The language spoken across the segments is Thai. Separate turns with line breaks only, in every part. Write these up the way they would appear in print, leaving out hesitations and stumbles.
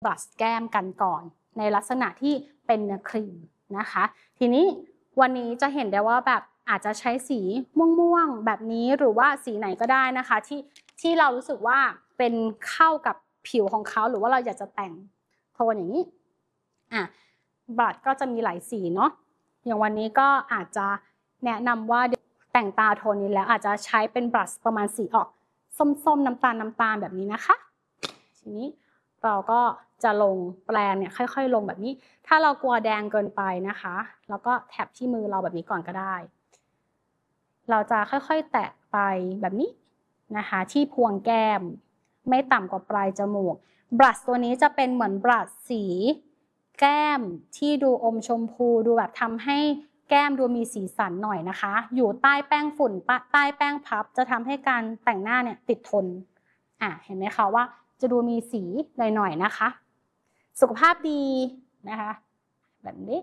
บรัชแก้มกันก่อนในลักษณะที่เป็นเนื้อครีมนะคะทีนี้วันนี้จะเห็นได้ว่าแบบอาจจะใช้สีม่วงๆแบบนี้หรือว่าสีไหนก็ได้นะคะที่เรารู้สึกว่าเป็นเข้ากับผิวของเขาหรือว่าเราอยากจะแต่งโทนอย่างนี้บรัชก็จะมีหลายสีเนาะอย่างวันนี้ก็อาจจะแนะนำว่าแต่งตาโทนนี้แล้วอาจจะใช้เป็นบรัชประมาณสีออกส้มๆน้ำตาลแบบนี้นะคะทีนี้เราก็จะลงแปรงเนี่ยค่อยๆลงแบบนี้ถ้าเรากลัวแดงเกินไปนะคะแล้วก็แท็บที่มือเราแบบนี้ก่อนก็ได้เราจะค่อยๆแตะไปแบบนี้นะคะที่พวงแก้มไม่ต่ำกว่าปลายจมูกบรัชตัวนี้จะเป็นเหมือนบรัชสีแก้มที่ดูอมชมพูดูแบบทำให้แก้มดูมีสีสันหน่อยนะคะอยู่ใต้แป้งฝุ่นใต้แป้งพับจะทำให้การแต่งหน้าเนี่ยติดทนเห็นไหมคะว่าจะดูมีสีหน่อยๆนะคะสุขภาพดีนะคะแบบนี้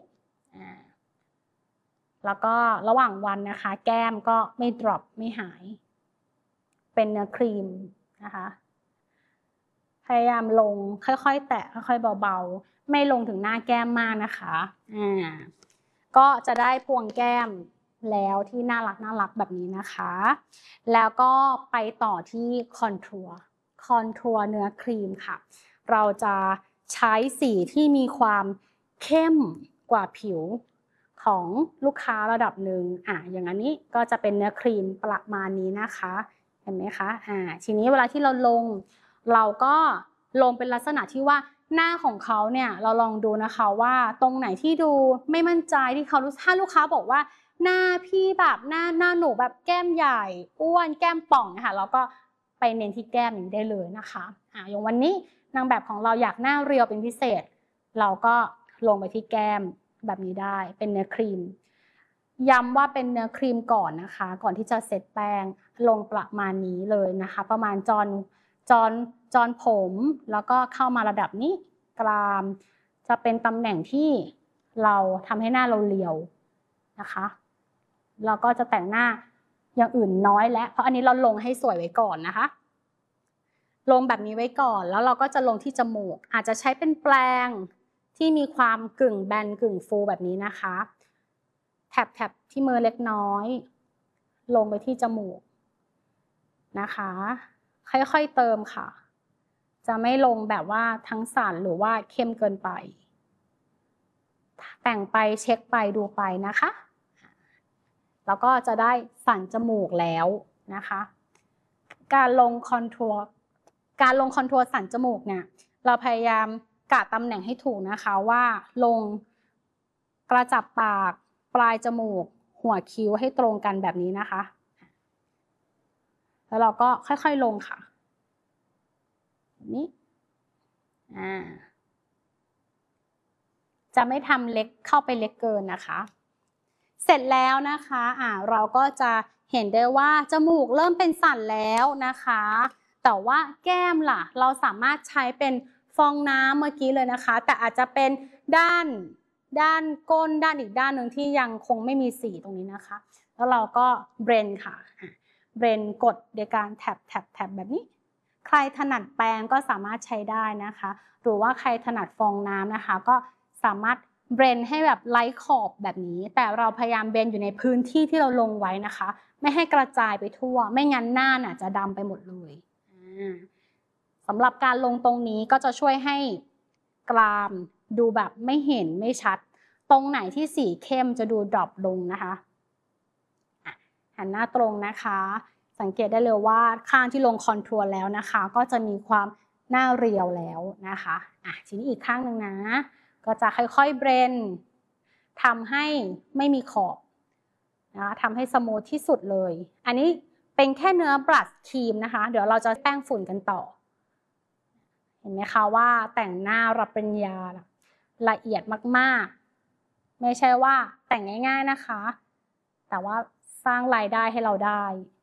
แล้วก็ระหว่างวันนะคะแก้มก็ไม่ดรอปไม่หายเป็นเนื้อครีมนะคะพยายามลงค่อยๆแตะค่อยๆเบาๆไม่ลงถึงหน้าแก้มมากนะคะก็จะได้พวงแก้มแล้วที่น่ารักแบบนี้นะคะแล้วก็ไปต่อที่คอนทัวร์เนื้อครีมค่ะเราจะใช้สีที่มีความเข้มกว่าผิวของลูกค้าระดับหนึ่งอย่างอันนี้ก็จะเป็นเนื้อครีมประมาณนี้นะคะเห็นไหมคะทีนี้เวลาที่เราลงเราก็ลงเป็นลักษณะที่ว่าหน้าของเขาเนี่ยเราลองดูนะคะว่าตรงไหนที่ดูไม่มั่นใจที่เขาถ้าลูกค้าบอกว่าหน้าพี่แบบหน้าหนูแบบแก้มใหญ่อ้วนแก้มป่องนะคะเราก็ไปเน้นที่แก้มนี้ได้เลยนะคะอย่างวันนี้นางแบบของเราอยากหน้าเรียวเป็นพิเศษเราก็ลงไปที่แก้มแบบนี้ได้เป็นเนื้อครีมย้ำว่าเป็นเนื้อครีมก่อนนะคะก่อนที่จะเซตแป้งลงประมาณนี้เลยนะคะประมาณจอนผมแล้วก็เข้ามาระดับนี้กรามจะเป็นตำแหน่งที่เราทำให้หน้าเราเรียวนะคะเราก็จะแต่งหน้าอย่างอื่นน้อยแล้วเพราะอันนี้เราลงให้สวยไว้ก่อนนะคะลงแบบนี้ไว้ก่อนแล้วเราก็จะลงที่จมูกอาจจะใช้เป็นแปรงที่มีความกึ่งแบนกึ่งฟูแบบนี้นะคะแท็บที่มือเล็กน้อยลงไปที่จมูกนะคะค่อยๆเติมค่ะจะไม่ลงแบบว่าทั้งสั่นหรือว่าเข้มเกินไปแต่งไปเช็คไปดูไปนะคะแล้วก็จะได้สันจมูกแล้วนะคะการลงคอนทัวร์สันจมูกเนี่ยเราพยายามกะตำแหน่งให้ถูกนะคะว่าลงกระจับปากปลายจมูกหัวคิ้วให้ตรงกันแบบนี้นะคะแล้วเราก็ค่อยๆลงค่ะแบบนี้จะไม่ทำเล็กเข้าไปเล็กเกินนะคะเสร็จแล้วนะคะเราก็จะเห็นได้ว่าจมูกเริ่มเป็นสันแล้วนะคะแต่ว่าแก้มล่ะเราสามารถใช้เป็นฟองน้ำเมื่อกี้เลยนะคะแต่อาจจะเป็นด้านก้นด้านอีกด้านหนึ่งที่ยังคงไม่มีสีตรงนี้นะคะแล้วเราก็เบรนค่ะเบรนกดโดยการแท็บแบบนี้ใครถนัดแปรงก็สามารถใช้ได้นะคะหรือว่าใครถนัดฟองน้ำนะคะก็สามารถเบรนให้แบบไร้ขอบแบบนี้แต่เราพยายามเบรนอยู่ในพื้นที่ที่เราลงไว้นะคะไม่ให้กระจายไปทั่วไม่งั้นหน้าน่ะจะดำไปหมดเลยสำหรับการลงตรงนี้ก็จะช่วยให้กรามดูแบบไม่เห็นไม่ชัดตรงไหนที่สีเข้มจะดูดรอปลงนะคะหันหน้าตรงนะคะสังเกตได้เลยว่าข้างที่ลงคอนทัวร์แล้วนะคะก็จะมีความหน้าเรียวแล้วนะคะทีนี้อีกข้างหนึ่งนะก็จะค่อยๆเบรนทำให้ไม่มีขอบนะทำให้สมูทที่สุดเลยอันนี้เป็นแค่เนื้อบรัชครีมนะคะเดี๋ยวเราจะแป้งฝุ่นกันต่อเห็นไหมคะว่าแต่งหน้ารับปริญญาละเอียดมากๆไม่ใช่ว่าแต่งง่ายๆนะคะแต่ว่าสร้างรายได้ให้เราได้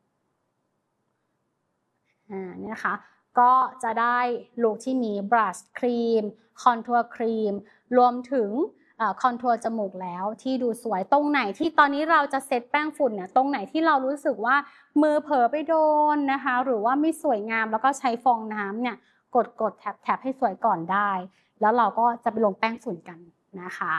นี่นะคะก็จะได้ลุคที่มีบรัชครีมคอนทัวร์ครีมรวมถึงคอนทัวร์จมูกแล้วที่ดูสวยตรงไหนที่ตอนนี้เราจะเซตแป้งฝุ่นเนี่ยตรงไหนที่เรารู้สึกว่ามือเผลอไปโดนนะคะหรือว่าไม่สวยงามแล้วก็ใช้ฟองน้ำเนี่ยกดแท็บให้สวยก่อนได้แล้วเราก็จะไปลงแป้งฝุ่นกันนะคะ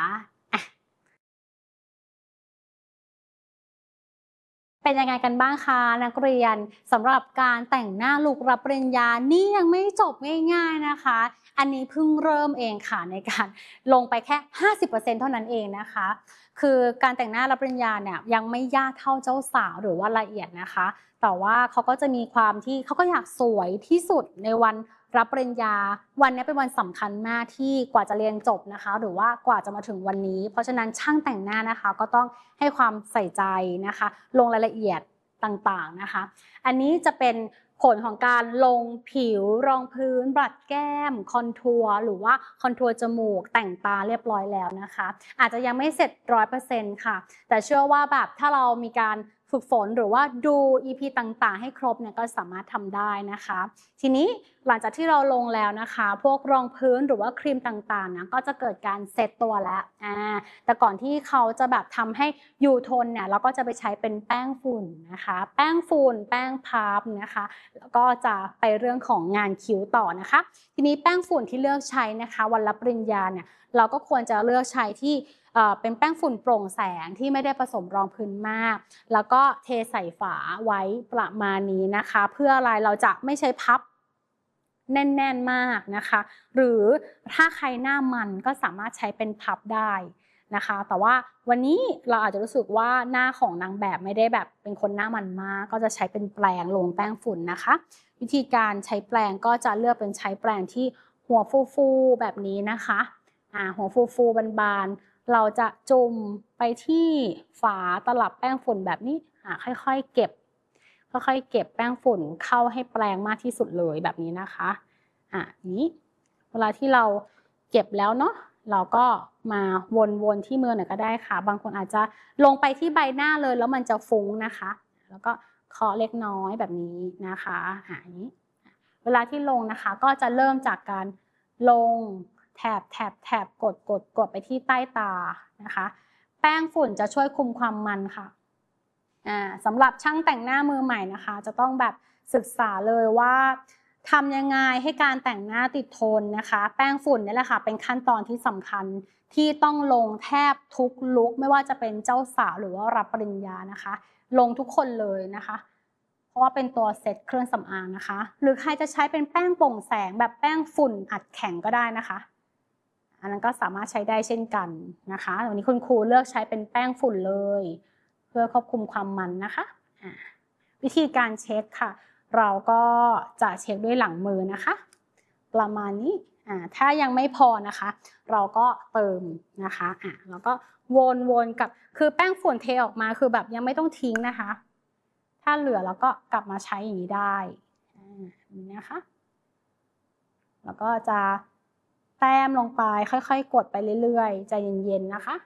เป็นยังไงกันบ้างคะนักเรียนสำหรับการแต่งหน้าลุครับปริญญานี่ยังไม่จบง่ายๆนะคะอันนี้เพิ่งเริ่มเองค่ะในการลงไปแค่ 50% เท่านั้นเองนะคะคือการแต่งหน้ารับปริญญาเนี่ยยังไม่ยากเท่าเจ้าสาวหรือว่าละเอียดนะคะแต่ว่าเขาก็จะมีความที่เขาก็อยากสวยที่สุดในวันรับปริญญาวันนี้เป็นวันสำคัญมากที่กว่าจะเรียนจบนะคะหรือว่ากว่าจะมาถึงวันนี้เพราะฉะนั้นช่างแต่งหน้านะคะก็ต้องให้ความใส่ใจนะคะลงรายละเอียดต่างๆนะคะอันนี้จะเป็นผลของการลงผิวรองพื้นบลัดแก้มคอนทัวร์หรือว่าคอนทัวร์จมูกแต่งตาเรียบร้อยแล้วนะคะอาจจะยังไม่เสร็จ 100% ค่ะแต่เชื่อว่าแบบถ้าเรามีการฝึกฝนหรือว่าดู EP ต่างๆให้ครบเนี่ยก็สามารถทำได้นะคะทีนี้หลังจากที่เราลงแล้วนะคะพวกรองพื้นหรือว่าครีมต่างๆนะก็จะเกิดการเซตตัวแล้วแต่ก่อนที่เขาจะแบบทำให้อยู่ทนเนี่ยเราก็จะไปใช้เป็นแป้งฝุ่นนะคะแป้งฝุ่นแป้งพับนะคะแล้วก็จะไปเรื่องของงานคิ้วต่อนะคะทีนี้แป้งฝุ่นที่เลือกใช้นะคะวันรับปริญญาเนี่ยเราก็ควรจะเลือกใช้ที่เป็นแป้งฝุ่นโปร่งแสงที่ไม่ได้ผสมรองพื้นมากแล้วก็เทใส่ฝาไว้ประมาณนี้นะคะเพื่ออะไรเราจะไม่ใช้พับแน่นๆมากนะคะหรือถ้าใครหน้ามันก็สามารถใช้เป็นพับได้นะคะแต่ว่าวันนี้เราอาจจะรู้สึกว่าหน้าของนางแบบไม่ได้แบบเป็นคนหน้ามันมากก็จะใช้เป็นแปรงลงแป้งฝุ่นนะคะวิธีการใช้แปรงก็จะเลือกเป็นใช้แปรงที่หัวฟูๆแบบนี้นะคะหัวฟูๆบานๆเราจะจุ่มไปที่ฝาตลับแป้งฝุ่นแบบนี้ค่อยๆเก็บแป้งฝุ่นเข้าให้แปรงมากที่สุดเลยแบบนี้นะคะนี้เวลาที่เราเก็บแล้วเนาะเราก็มาวนๆที่มือหน่อยก็ได้ค่ะบางคนอาจจะลงไปที่ใบหน้าเลยแล้วมันจะฟุ้งนะคะแล้วก็เคาะเล็กน้อยแบบนี้นะคะอย่างนี้เวลาที่ลงนะคะก็จะเริ่มจากการลงแถบกดไปที่ใต้ตานะคะแป้งฝุ่นจะช่วยคุมความมันค่ะสำหรับช่างแต่งหน้ามือใหม่นะคะจะต้องแบบศึกษาเลยว่าทำยังไงให้การแต่งหน้าติดทนนะคะแป้งฝุ่นนี่แหละค่ะเป็นขั้นตอนที่สำคัญที่ต้องลงแทบทุกลุคไม่ว่าจะเป็นเจ้าสาวหรือว่ารับปริญญานะคะลงทุกคนเลยนะคะเพราะว่าเป็นตัวเซตเครื่องสำอางนะคะหรือใครจะใช้เป็นแป้งโปร่งแสงแบบแป้งฝุ่นอัดแข็งก็ได้นะคะอันนั้นก็สามารถใช้ได้เช่นกันนะคะวันนี้คุณครูเลือกใช้เป็นแป้งฝุ่นเลยเพื่อควบคุมความมันนะคะวิธีการเช็คค่ะเราก็จะเช็คด้วยหลังมือนะคะประมาณนี้ถ้ายังไม่พอนะคะเราก็เติมนะคะแล้วก็วนกับคือแป้งฝุ่นเทออกมาคือแบบยังไม่ต้องทิ้งนะคะถ้าเหลือเราก็กลับมาใช้อย่างนี้ได้นี่นะคะแล้วก็จะแต้มลงไปค่อยๆกดไปเรื่อยๆใจเย็นๆนะคะ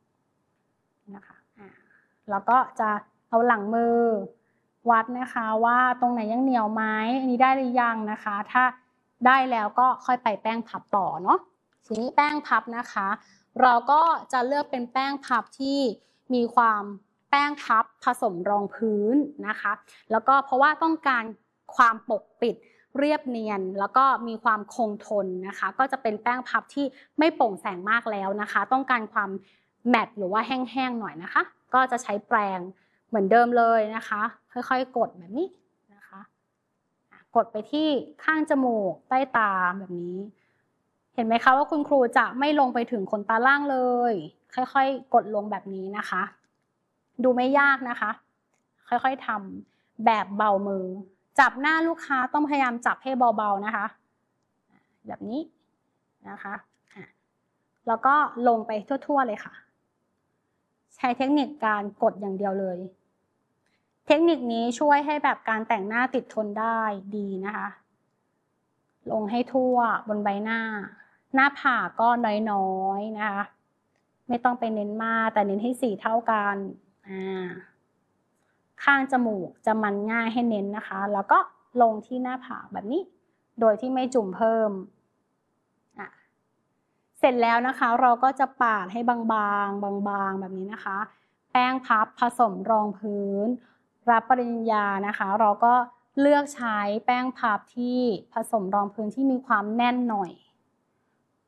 แล้วก็จะเอาหลังมือวัดนะคะว่าตรงไหนยังเหนียวไหมอันนี้ได้หรือยังนะคะถ้าได้แล้วก็ค่อยไปแป้งพับต่อเนาะทีนี้แป้งพับนะคะเราก็จะเลือกเป็นแป้งพับที่มีความแป้งพับผสมรองพื้นนะคะแล้วก็เพราะว่าต้องการความปกปิดเรียบเนียนแล้วก็มีความคงทนนะคะก็จะเป็นแป้งพับที่ไม่โปร่งแสงมากแล้วนะคะต้องการความแมตต์หรือว่าแห้งๆหน่อยนะคะก็จะใช้แปรงเหมือนเดิมเลยนะคะค่อยๆกดแบบนี้นะคะกดไปที่ข้างจมูกใต้ตาแบบนี้เห็นไหมคะว่าคุณครูจะไม่ลงไปถึงขนตาล่างเลยค่อยๆกดลงแบบนี้นะคะดูไม่ยากนะคะค่อยๆทำแบบเบามือจับหน้าลูกค้าต้องพยายามจับให้เบาๆนะคะแบบนี้นะคะแล้วก็ลงไปทั่วๆเลยค่ะใช้เทคนิคการกดอย่างเดียวเลยเทคนิคนี้ช่วยให้แบบการแต่งหน้าติดทนได้ดีนะคะลงให้ทั่วบนใบหน้าหน้าผากก็น้อยๆนะคะไม่ต้องไปเน้นมากแต่เน้นให้สีเท่ากันข้างจมูกจะมันง่ายให้เน้นนะคะแล้วก็ลงที่หน้าผากแบบนี้โดยที่ไม่จุ่มเพิ่มเสร็จแล้วนะคะเราก็จะปาดให้บางๆแบบนี้นะคะแป้งพับผสมรองพื้นรับปริญญานะคะเราก็เลือกใช้แป้งพับที่ผสมรองพื้นที่มีความแน่นหน่อย